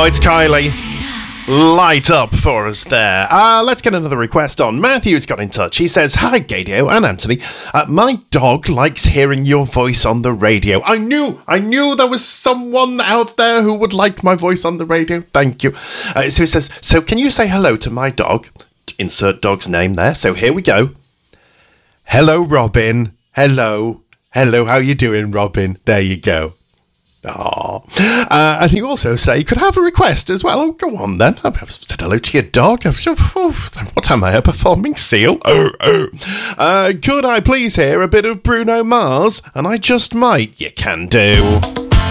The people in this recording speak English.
Oh, it's Kylie. Light up for us there. Let's get another request on. Matthew's got in touch. He says, "Hi, Gadio and Anthony. My dog likes hearing your voice on the radio." I knew there was someone out there who would like my voice on the radio. Thank you. So he says, "So can you say hello to my dog?" Insert dog's name there. So here we go. "Hello, Robin. Hello. Hello, how you doing, Robin?" There you go. Aww. And you also say, "Could I have a request as well?" Oh, go on then. I've said hello to your dog. What am I, a performing seal? Could I please hear a bit of Bruno Mars? And I just might. You can do.